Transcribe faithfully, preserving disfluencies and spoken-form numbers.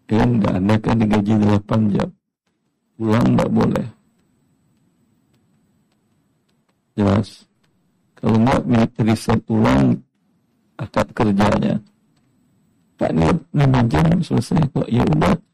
Ya enggak, Anda kan digaji delapan jam. Pulang enggak boleh. Jelas. Kalau enggak riset ulang akad kerjanya. Pak, ini lima jam selesai kok. Ya udah,